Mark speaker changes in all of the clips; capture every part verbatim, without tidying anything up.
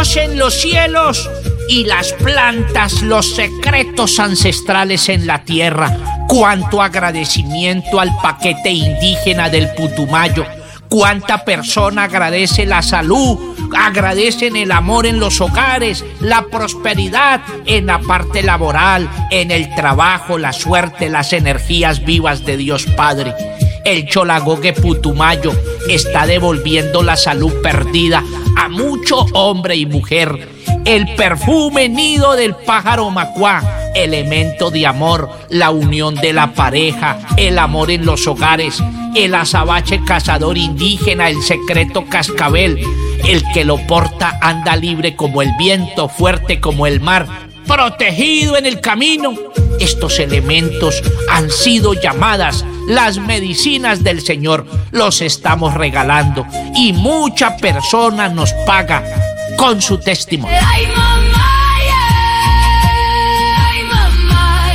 Speaker 1: Dios en los cielos y las plantas, los secretos ancestrales en la tierra. Cuánto agradecimiento al paquete indígena del Putumayo. Cuánta persona agradece la salud, agradecen el amor en los hogares, la prosperidad en la parte laboral, en el trabajo, la suerte, las energías vivas de Dios Padre. El Cholagogue Putumayo está devolviendo la salud perdida a mucho hombre y mujer. El perfume nido del pájaro macuá, elemento de amor, la unión de la pareja, el amor en los hogares, el azabache cazador indígena, el secreto cascabel, el que lo porta anda libre como el viento, fuerte como el mar, protegido en el camino. Estos elementos han sido llamadas las medicinas del Señor. Los estamos regalando y mucha persona nos paga con su testimonio.
Speaker 2: Ay, mamá, yeah. Ay, mamá,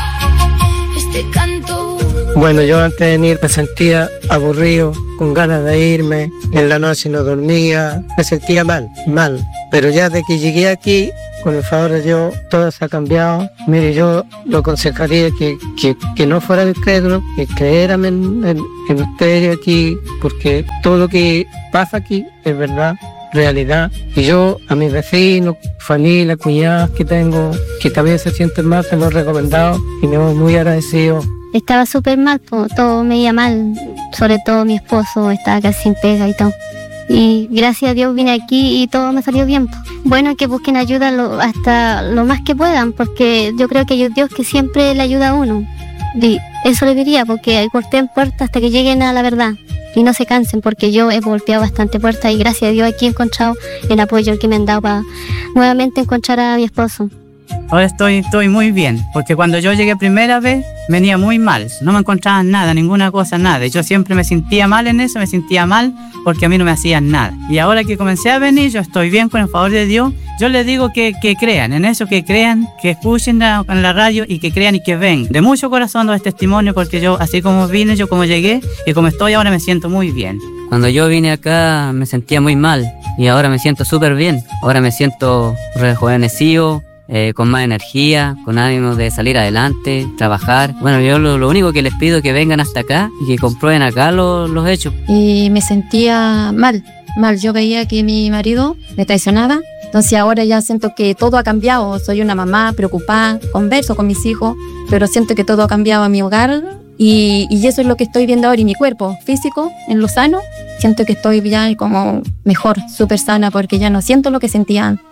Speaker 2: yeah. Este canto.
Speaker 3: Bueno, yo antes de venir me sentía aburrido, con ganas de irme. En la noche no dormía, me sentía mal, mal. Pero ya de que llegué aquí, con el favor de Dios, todo se ha cambiado. Mire, yo lo aconsejaría que, que, que no fuera el crédulo, que creyeran en, en, en ustedes aquí, porque todo lo que pasa aquí es verdad, realidad. Y yo a mis vecinos, familia, cuñadas que tengo, que también se sienten mal, se lo he recomendado y me voy muy agradecido.
Speaker 4: Estaba súper mal, todo me iba mal, sobre todo mi esposo estaba casi sin pega y todo. Y gracias a Dios vine aquí y todo me salió bien. Bueno, que busquen ayuda lo, hasta lo más que puedan, porque yo creo que hay un Dios que siempre le ayuda a uno. Y eso le diría, porque golpeen puertas hasta que lleguen a la verdad. Y no se cansen, porque yo he golpeado bastante puertas y gracias a Dios aquí he encontrado el apoyo que me han dado para nuevamente encontrar a mi esposo.
Speaker 5: Ahora estoy, estoy muy bien, porque cuando yo llegué primera vez venía muy mal, no me encontraban nada, ninguna cosa, nada. Y yo siempre me sentía mal en eso, me sentía mal porque a mí no me hacían nada. Y ahora que comencé a venir, yo estoy bien con el favor de Dios. Yo les digo que, que crean en eso, que crean, que escuchen la, en la radio y que crean y que ven. De mucho corazón doy testimonio, porque yo, así como vine, yo como llegué y como estoy ahora, me siento muy bien.
Speaker 6: Cuando yo vine acá me sentía muy mal y ahora me siento súper bien. Ahora me siento rejuvenecido, Eh, con más energía, con ánimo de salir adelante, trabajar. Bueno, yo lo, lo único que les pido es que vengan hasta acá y que comprueben acá lo, los hechos.
Speaker 7: Y me sentía mal, mal. Yo veía que mi marido me traicionaba, entonces ahora ya siento que todo ha cambiado. Soy una mamá preocupada, converso con mis hijos, pero siento que todo ha cambiado en mi hogar y, y eso es lo que estoy viendo ahora. Y mi cuerpo físico, en lo sano, siento que estoy ya como mejor, súper sana, porque ya no siento lo que sentía antes.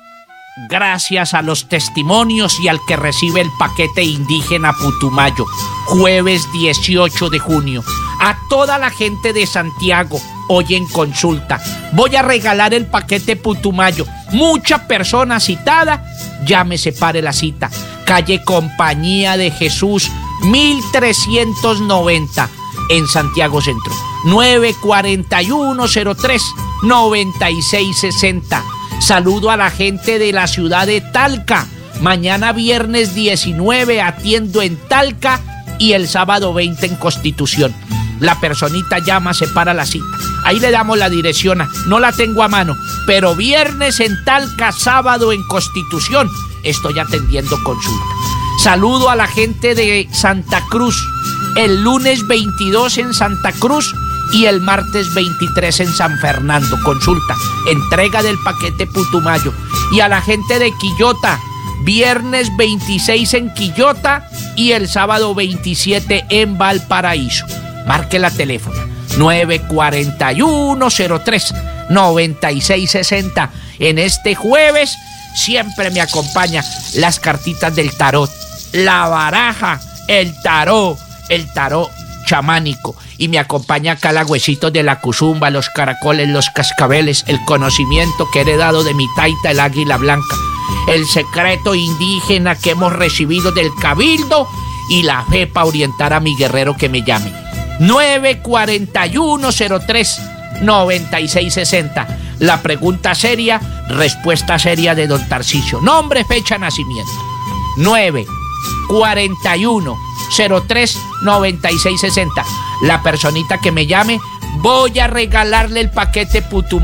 Speaker 1: Gracias a los testimonios y al que recibe el paquete indígena Putumayo, jueves dieciocho de junio. A toda la gente de Santiago, hoy en consulta, voy a regalar el paquete Putumayo. Mucha persona citada, ya me separe la cita. Calle Compañía de Jesús, mil trescientos noventa, en Santiago Centro. nueve cuatro uno cero tres nueve seis seis cero. Saludo a la gente de la ciudad de Talca. Mañana viernes diecinueve atiendo en Talca y el sábado veinte en Constitución. La personita llama, separa la cita. Ahí le damos la dirección, no la tengo a mano, pero viernes en Talca, sábado en Constitución. Estoy atendiendo consulta. Saludo a la gente de Santa Cruz. El lunes veintidós en Santa Cruz y el martes veintitrés en San Fernando, consulta, entrega del paquete Putumayo. Y a la gente de Quillota, viernes veintiséis en Quillota y el sábado veintisiete en Valparaíso. Marque la teléfono, nueve cuatro uno cero tres nueve seis seis cero. En este jueves siempre me acompaña las cartitas del tarot, la baraja, el tarot, el tarot chamánico, y me acompaña acá la huesitos de la cuzumba, los caracoles, los cascabeles, el conocimiento que he heredado de mi taita, el águila blanca, el secreto indígena que hemos recibido del cabildo y la fe para orientar a mi guerrero que me llame. nueve cuatro uno cero tres nueve seis seis cero. La pregunta seria, respuesta seria de don Tarcisio. Nombre, fecha, nacimiento. nueve cuatro uno cero tres nueve seis seis cero. La personita que me llame, voy a regalarle el paquete Putumayo.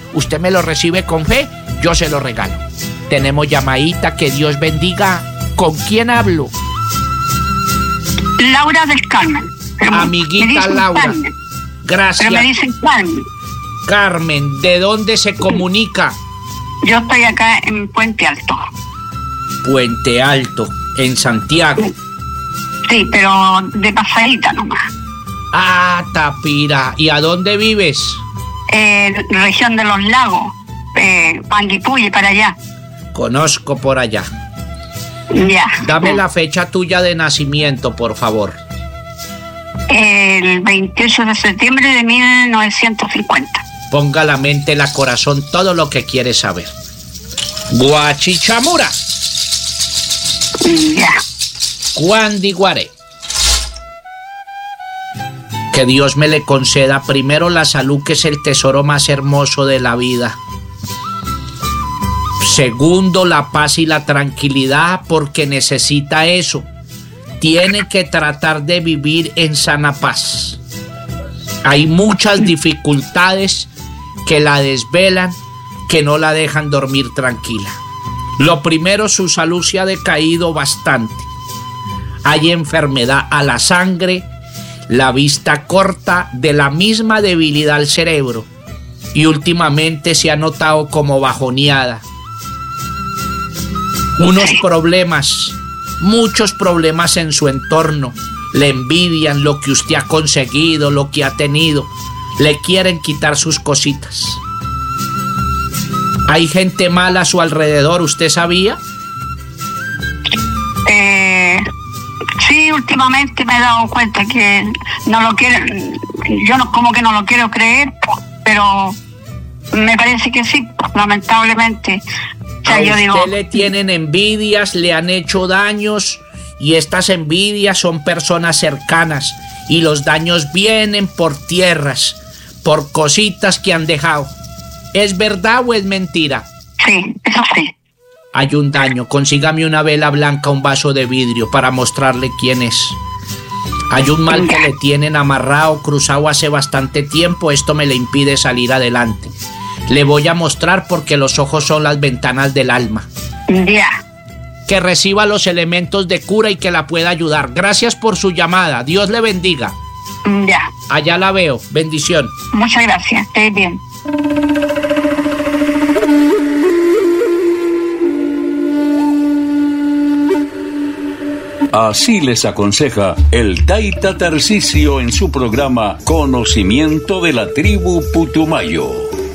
Speaker 1: usted me lo recibe con fe, yo se lo regalo. Tenemos llamadita, que Dios bendiga. ¿Con quién hablo?
Speaker 8: Laura del Carmen. Pero
Speaker 1: Amiguita Laura.
Speaker 8: Carmen.
Speaker 1: Gracias.
Speaker 8: Pero me dicen Carmen.
Speaker 1: Carmen, ¿de dónde se comunica?
Speaker 8: Yo estoy acá en Puente Alto.
Speaker 1: Puente Alto, en Santiago.
Speaker 8: Sí, pero de pasadita nomás.
Speaker 1: Ah, Tapira. ¿Y a dónde vives?
Speaker 8: Eh, región de los lagos, eh, Panguipulli, para allá.
Speaker 1: Conozco por allá.
Speaker 8: Ya.
Speaker 1: Dame la fecha tuya de nacimiento, por favor.
Speaker 8: El veintiocho de septiembre de mil novecientos cincuenta.
Speaker 1: Ponga la mente, la corazón, todo lo que quiere saber. Guachichamura.
Speaker 8: Ya.
Speaker 1: Cuandiguaré. Que Dios me le conceda primero la salud, que es el tesoro más hermoso de la vida. Segundo, la paz y la tranquilidad, porque necesita eso. Tiene que tratar de vivir en sana paz. Hay muchas dificultades que la desvelan, que no la dejan dormir tranquila. Lo primero, su salud se ha decaído bastante. Hay enfermedad a la sangre, la vista corta, de la misma debilidad al cerebro, y últimamente se ha notado como bajoneada. Unos problemas, muchos problemas en su entorno. Le envidian lo que usted ha conseguido, lo que ha tenido. Le quieren quitar sus cositas. Hay gente mala a su alrededor, ¿usted sabía?
Speaker 8: Eh, sí, últimamente me he dado cuenta que no lo quiero, yo no, como que no lo quiero creer, pero me parece que sí, lamentablemente. O sea,
Speaker 1: a
Speaker 8: yo
Speaker 1: usted
Speaker 8: digo,
Speaker 1: le tienen envidias, le han hecho daños, y estas envidias son personas cercanas, y los daños vienen por tierras, por cositas que han dejado. ¿Es verdad o es mentira?
Speaker 8: Sí, eso sí.
Speaker 1: Hay un daño, consígame una vela blanca, un vaso de vidrio para mostrarle quién es. Hay un mal que le tienen amarrado, cruzado hace bastante tiempo, esto me le impide salir adelante. Le voy a mostrar, porque los ojos son las ventanas del alma.
Speaker 8: Ya.
Speaker 1: Que reciba los elementos de cura y que la pueda ayudar. Gracias por su llamada, Dios le bendiga.
Speaker 8: Ya.
Speaker 1: Allá la veo, bendición.
Speaker 8: Muchas gracias, esté bien.
Speaker 9: Así les aconseja el Taita Tarcisio en su programa Conocimiento de la Tribu Putumayo.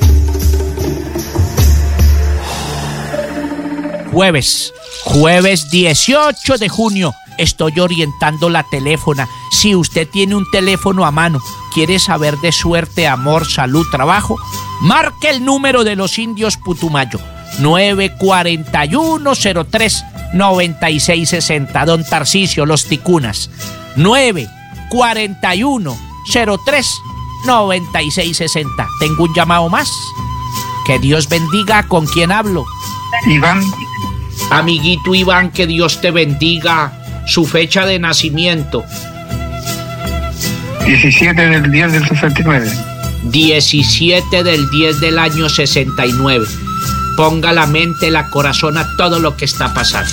Speaker 1: Jueves, jueves dieciocho de junio, estoy orientando la teléfona. Si usted tiene un teléfono a mano, quiere saber de suerte, amor, salud, trabajo, marque el número de los indios Putumayo, nueve cuatro uno cero tres nueve seis seis cero. Don Tarcisio, los ticunas, nueve cuatro uno cero tres nueve seis seis cero. Tengo un llamado más. Que Dios bendiga. ¿Con quién hablo?
Speaker 10: Iván.
Speaker 1: Amiguito Iván, que Dios te bendiga. Su fecha de nacimiento.
Speaker 10: diecisiete del diez del sesenta y nueve.
Speaker 1: diecisiete del diez del año sesenta y nueve. Ponga la mente, la corazón a todo lo que está pasando.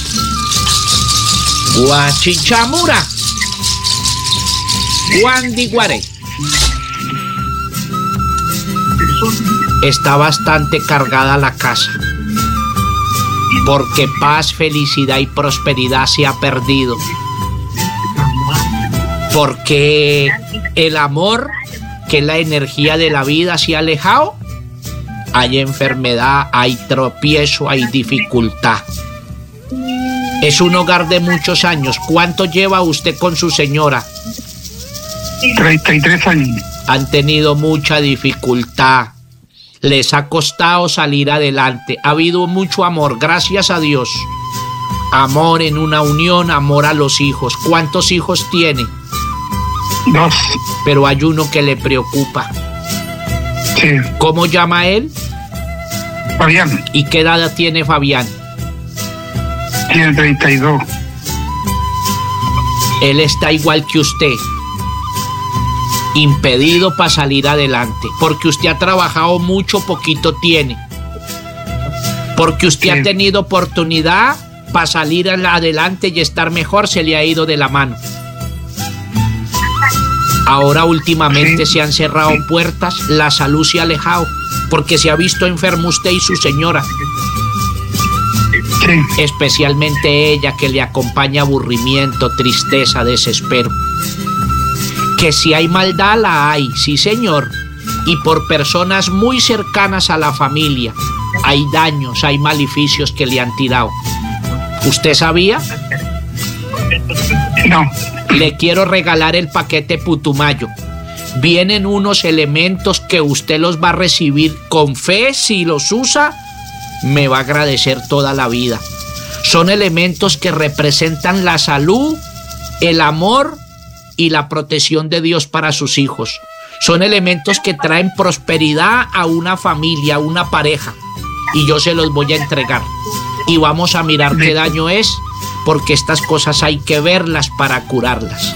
Speaker 1: Guachichamura. Guandiguaré. Está bastante cargada la casa, porque paz, felicidad y prosperidad se ha perdido. Porque el amor, que es la energía de la vida, se ha alejado. Hay enfermedad, hay tropiezo, hay dificultad. Es un hogar de muchos años. ¿Cuánto lleva usted con su señora?
Speaker 10: treinta y tres años.
Speaker 1: Han tenido mucha dificultad. Les ha costado salir adelante. Ha habido mucho amor, gracias a Dios. Amor en una unión, amor a los hijos. ¿Cuántos hijos tiene?
Speaker 10: Dos.
Speaker 1: Pero hay uno que le preocupa.
Speaker 10: Sí.
Speaker 1: ¿Cómo llama él?
Speaker 10: Fabián.
Speaker 1: ¿Y qué edad tiene Fabián?
Speaker 10: Tiene treinta y dos.
Speaker 1: Él está igual que usted. impedido para salir adelante, porque usted ha trabajado mucho, poquito tiene, porque usted sí. ha tenido oportunidad para salir adelante y estar mejor, se le ha ido de la mano. Ahora últimamente sí. se han cerrado puertas, la salud se ha alejado, porque se ha visto enfermo usted y su señora. Sí. Especialmente ella, que le acompaña aburrimiento, tristeza, desespero. Que si hay maldad, la hay, sí señor, y por personas muy cercanas a la familia hay daños, hay maleficios que le han tirado. ¿Usted sabía?
Speaker 10: No.
Speaker 1: Le quiero regalar el paquete Putumayo. Vienen unos elementos que usted los va a recibir con fe. Si los usa, me va a agradecer toda la vida. Son elementos que representan la salud, el amor y la protección de Dios para sus hijos. Son elementos que traen prosperidad a una familia, a una pareja. Y yo se los voy a entregar. Y vamos a mirar qué daño es, porque estas cosas hay que verlas para curarlas.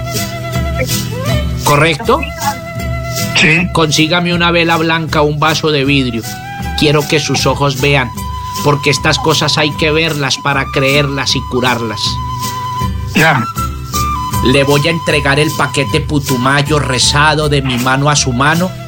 Speaker 1: ¿Correcto?
Speaker 10: Sí.
Speaker 1: Consígame una vela blanca, un vaso de vidrio. Quiero que sus ojos vean, porque estas cosas hay que verlas para creerlas y curarlas.
Speaker 10: Ya.
Speaker 1: Le voy a entregar el paquete Putumayo rezado de mi mano a su mano